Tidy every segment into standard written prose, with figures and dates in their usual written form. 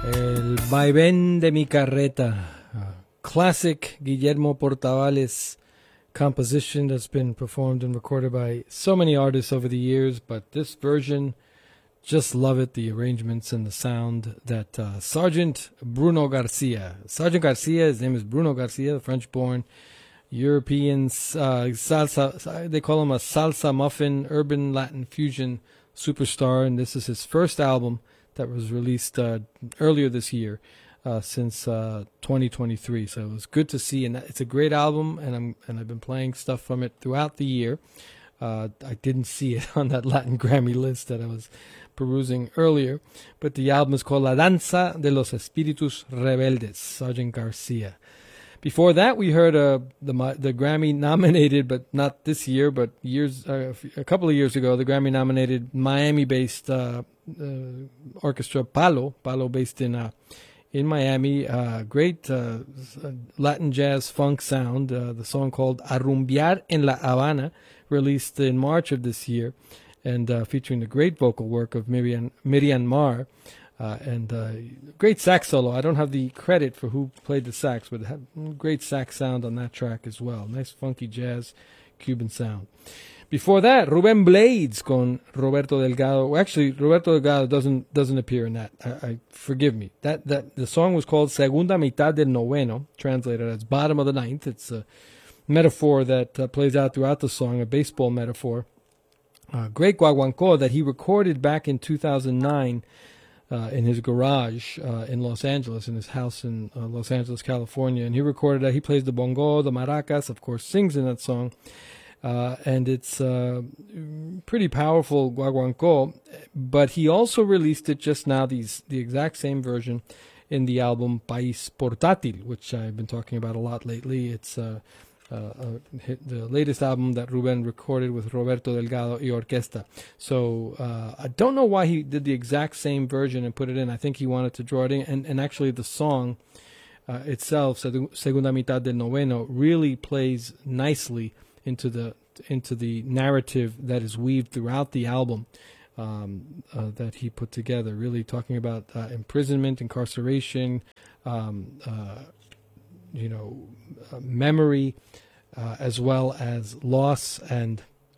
El vaivén de mi carreta, classic Guillermo Portavales composition that's been performed and recorded by so many artists over the years, but this version, just love it, the arrangements and the sound that Sergeant Bruno Garcia. Sergeant Garcia, his name is Bruno Garcia, French-born European salsa, they call him a salsa muffin, urban Latin fusion superstar, and this is his first album that was released earlier this year, since 2023. So it was good to see, and it's a great album, and I've been playing stuff from it throughout the year. I didn't see it on that Latin Grammy list that I was perusing earlier, but the album is called La Danza de los Espíritus Rebeldes, Sergeant Garcia. Before that, we heard the Grammy-nominated, but not this year, but a couple of years ago, the Grammy-nominated Miami-based orchestra Palo based in Miami. Great Latin jazz funk sound. The song called A Rumbear en La Habana, released in March of this year, and featuring the great vocal work of Miriam Mar. And great sax solo. I don't have the credit for who played the sax, but it had great sax sound on that track as well. Nice funky jazz Cuban sound. Before that, Ruben Blades con Roberto Delgado. Well, actually, Roberto Delgado doesn't appear in that. Forgive me. That the song was called Segunda Mitad del Noveno, translated as Bottom of the Ninth. It's a metaphor that plays out throughout the song, a baseball metaphor. Great guaguancó that he recorded back in 2009. In his garage in Los Angeles, in his house in Los Angeles, California. And he recorded that. He plays the bongo, the maracas, of course, sings in that song. And it's pretty powerful guaguancó. But he also released it just now, the exact same version, in the album País Portátil, which I've been talking about a lot lately. It's the latest album that Ruben recorded with Roberto Delgado y Orquesta. So I don't know why he did the exact same version and put it in. I think he wanted to draw it in. And actually the song itself, Segunda Mitad del Noveno, really plays nicely into the narrative that is weaved throughout the album that he put together, really talking about imprisonment, incarceration, memory, as well as loss and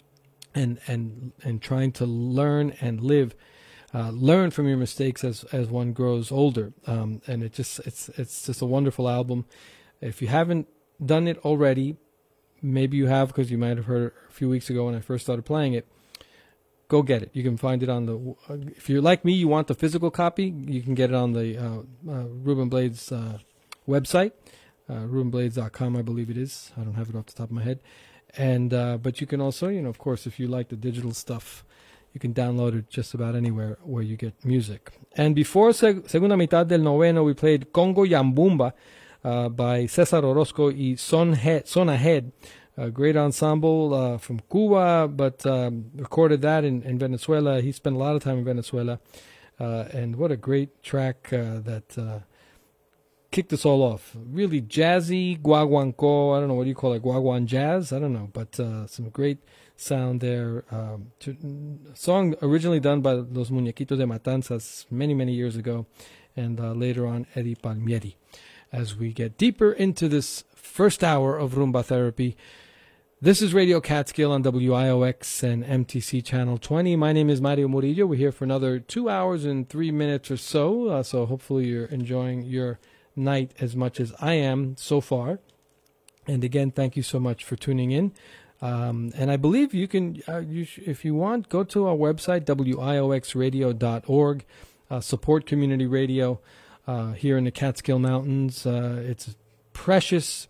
trying to learn and live, learn from your mistakes as one grows older. And it's just a wonderful album. If you haven't done it already, maybe you have because you might have heard it a few weeks ago when I first started playing it. Go get it. You can find it on the. If you're like me, you want the physical copy, you can get it on the Ruben Blades website. RubenBlades.com, I believe it is. I don't have it off the top of my head. And but you can also, of course, if you like the digital stuff, you can download it just about anywhere where you get music. And before Segunda Mitad del Noveno, we played Congo Yambumba by Cesar Orozco y Son Ahead, a great ensemble from Cuba, but recorded that in Venezuela. He spent a lot of time in Venezuela. And what a great track that kicked us all off. Really jazzy, guaguancó, I don't know, what do you call it, guaguan jazz? I don't know, but some great sound there. A song originally done by Los Muñequitos de Matanzas many, many years ago, and later on Eddie Palmieri. As we get deeper into this first hour of Rumba Therapy, this is Radio Catskill on WIOX and MTC Channel 20. My name is Mario Murillo. We're here for another 2 hours and 3 minutes or so, so hopefully you're enjoying your night as much as I am so far. And again, thank you so much for tuning in. And I believe you can, if you want, go to our website, wioxradio.org, support community radio here in the Catskill Mountains. It's precious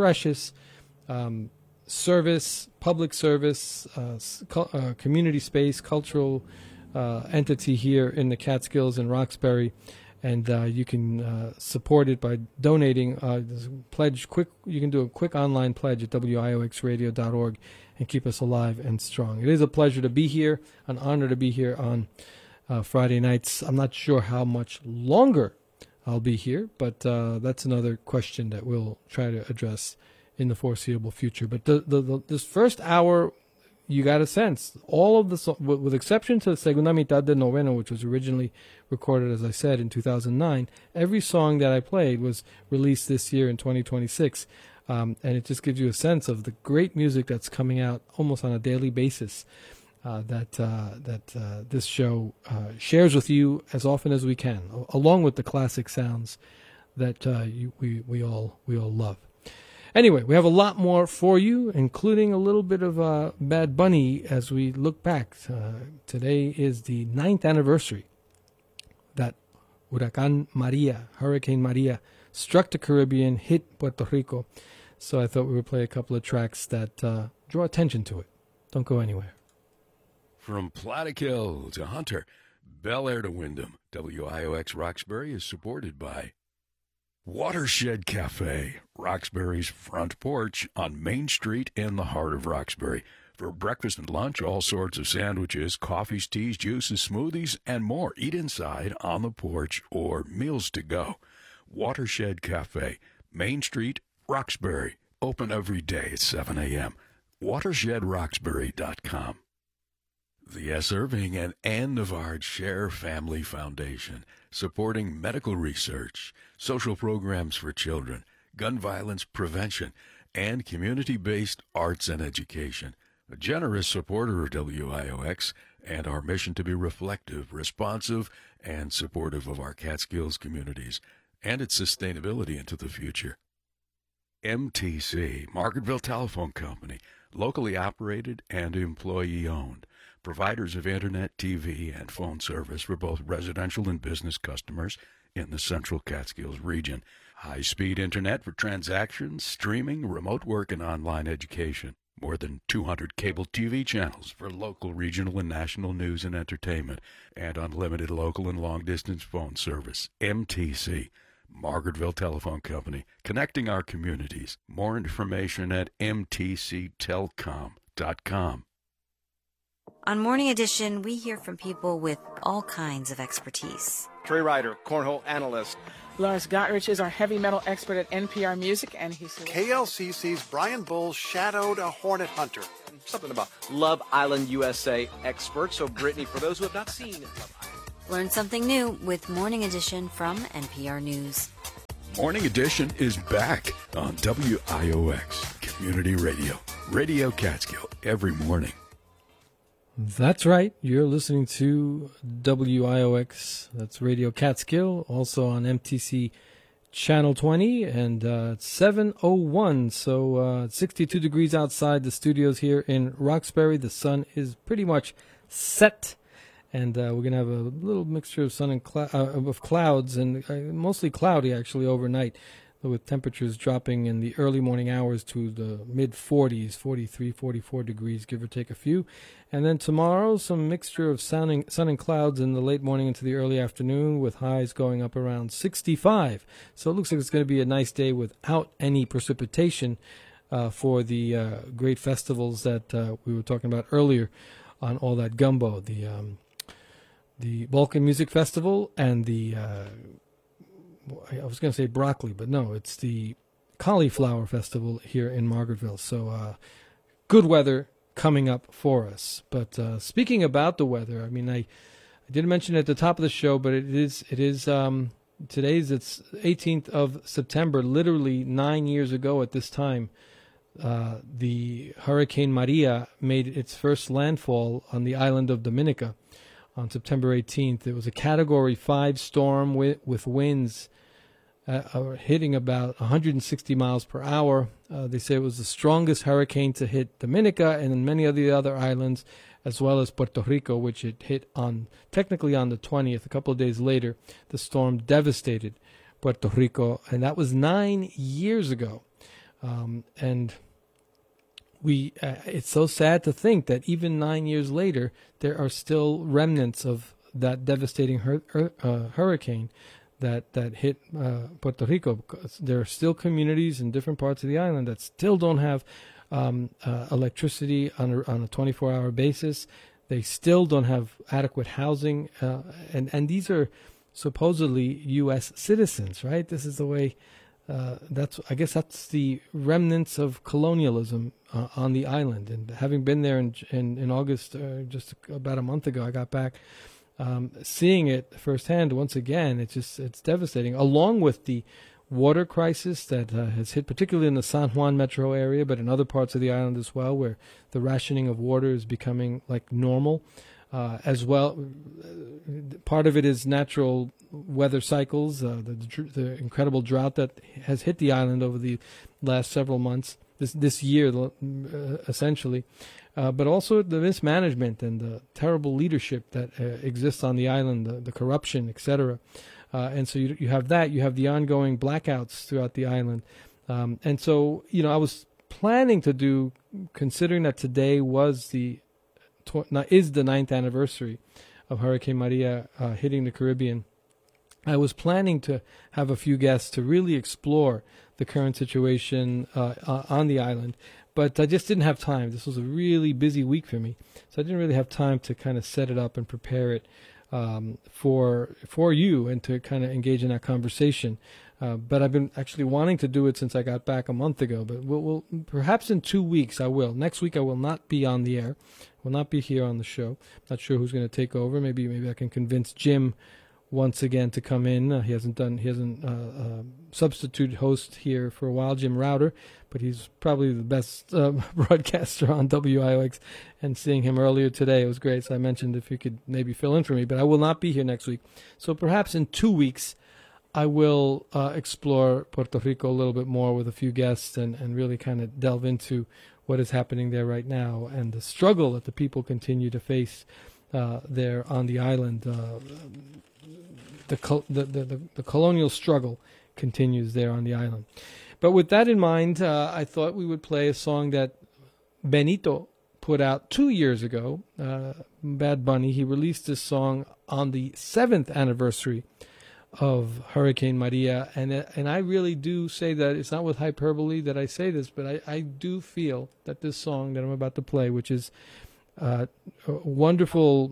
service, public service, community space, cultural entity here in the Catskills and Roxbury. And you can support it by donating. Pledge quick. You can do a quick online pledge at wioxradio.org and keep us alive and strong. It is a pleasure to be here, an honor to be here on Friday nights. I'm not sure how much longer I'll be here, but that's another question that we'll try to address in the foreseeable future. But this first hour you got a sense. All of the with exception to Segunda Mitad de Novena, which was originally recorded, as I said, in 2009, every song that I played was released this year in 2026. And it just gives you a sense of the great music that's coming out almost on a daily basis that this show shares with you as often as we can, along with the classic sounds that we all love. Anyway, we have a lot more for you, including a little bit of Bad Bunny as we look back. Today is the 9th anniversary that Huracán Maria, Hurricane Maria, struck the Caribbean, hit Puerto Rico. So I thought we would play a couple of tracks that draw attention to it. Don't go anywhere. From Plattekill to Hunter, Bel Air to Wyndham, WIOX Roxbury is supported by Watershed Cafe, Roxbury's front porch on Main Street in the heart of Roxbury. For breakfast and lunch, all sorts of sandwiches, coffees, teas, juices, smoothies, and more. Eat inside, on the porch, or meals to go. Watershed Cafe, Main Street, Roxbury. Open every day at 7 a.m. WatershedRoxbury.com. The S. Irving and Ann Navard Share Family Foundation, supporting medical research, social programs for children, gun violence prevention, and community-based arts and education. A generous supporter of WIOX and our mission to be reflective, responsive, and supportive of our Catskills communities and its sustainability into the future. MTC, Margaretville Telephone Company, locally operated and employee-owned. Providers of Internet, TV, and phone service for both residential and business customers in the Central Catskills region. High-speed Internet for transactions, streaming, remote work, and online education. More than 200 cable TV channels for local, regional, and national news and entertainment. And unlimited local and long-distance phone service. MTC, Margaretville Telephone Company, connecting our communities. More information at mtctelcom.com. On Morning Edition, we hear from people with all kinds of expertise. Trey Ryder, cornhole analyst. Lars Gotrich is our heavy metal expert at NPR Music, and he's... KLCC's Brian Bowles shadowed a hornet hunter. Something about Love Island USA expert. So, Brittany, for those who have not seen Love Island... Learn something new with Morning Edition from NPR News. Morning Edition is back on WIOX Community Radio. Radio Catskill every morning. That's right. You're listening to WIOX. That's Radio Catskill, also on MTC Channel 20, and it's 7:01, so 62 degrees outside the studios here in Roxbury. The sun is pretty much set, and we're going to have a little mixture of sun and of clouds, and mostly cloudy, actually, overnight, with temperatures dropping in the early morning hours to the mid-40s, 43, 44 degrees, give or take a few. And then tomorrow, some mixture of sun and clouds in the late morning into the early afternoon, with highs going up around 65. So it looks like it's going to be a nice day without any precipitation for the great festivals that we were talking about earlier on All That Gumbo, the Balkan Music Festival and the... I was going to say broccoli, but no, it's the Cauliflower Festival here in Margaretville. So good weather coming up for us. But speaking about the weather, I mean, I didn't mention it at the top of the show, but it is today's it's 18th of September, literally 9 years ago at this time. The Hurricane Maria made its first landfall on the island of Dominica on September 18th. It was a Category 5 storm with winds hitting about 160 miles per hour. They say it was the strongest hurricane to hit Dominica and many of the other islands, as well as Puerto Rico, which it hit technically on the 20th. A couple of days later, the storm devastated Puerto Rico, and that was 9 years ago. And it's so sad to think that even 9 years later, there are still remnants of that devastating hurricane that hit Puerto Rico. There are still communities in different parts of the island that still don't have electricity on a 24-hour basis. They still don't have adequate housing, and these are supposedly U.S. citizens, right? This is the way I guess that's the remnants of colonialism on the island. And having been there in August, just about a month ago, I got back. Seeing it firsthand once again, it's devastating. Along with the water crisis that has hit particularly in the San Juan metro area, but in other parts of the island as well, where the rationing of water is becoming like normal. As well, part of it is natural weather cycles, the incredible drought that has hit the island over the last several months, this year essentially, but also the mismanagement and the terrible leadership that exists on the island, the corruption, etc. And so you have that. You have the ongoing blackouts throughout the island. And so, I was planning to do, considering that today is the 9th anniversary of Hurricane Maria hitting the Caribbean, I was planning to have a few guests to really explore the current situation on the island, but I just didn't have time. This was a really busy week for me, so I didn't really have time to kind of set it up and prepare it for you and to kind of engage in that conversation. But I've been actually wanting to do it since I got back a month ago. But we'll perhaps in 2 weeks I will. Next week I will not be on the air. Will not be here on the show. Not sure who's going to take over. Maybe I can convince Jim once again to come in. He hasn't substitute host here for a while, Jim Router, but he's probably the best broadcaster on WIOX. And seeing him earlier today, it was great. So I mentioned if he could maybe fill in for me, but I will not be here next week. So perhaps in 2 weeks, I will explore Puerto Rico a little bit more with a few guests and really kind of delve into what is happening there right now and the struggle that the people continue to face there on the island. The colonial struggle continues there on the island. But with that in mind, I thought we would play a song that Benito put out 2 years ago, Bad Bunny. He released this song on the 7th anniversary of Hurricane Maria, and I really do say that it's not with hyperbole that I say this, but I do feel that this song that I'm about to play, which is a wonderful,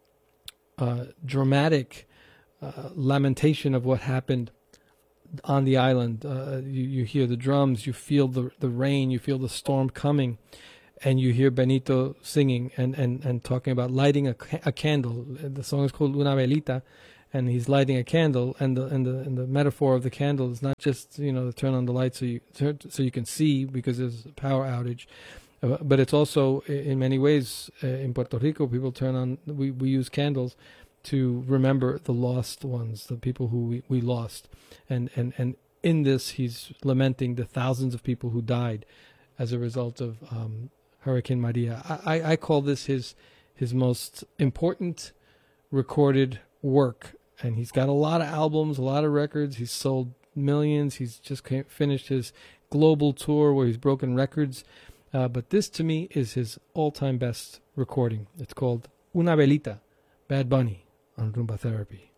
dramatic lamentation of what happened on the island. You hear the drums, you feel the rain, you feel the storm coming, and you hear Benito singing and talking about lighting a candle. The song is called Una Velita, and he's lighting a candle, and the metaphor of the candle is not just to turn on the light so you can see because there's a power outage, but it's also in many ways in Puerto Rico people turn on. We use candles to remember the lost ones, the people who we lost, and in this he's lamenting the thousands of people who died as a result of Hurricane Maria. I call this his most important recorded work. And he's got a lot of albums, a lot of records. He's sold millions. He's just finished his global tour where he's broken records. But this, to me, is his all-time best recording. It's called Una Velita, Bad Bunny on Rumba Therapy.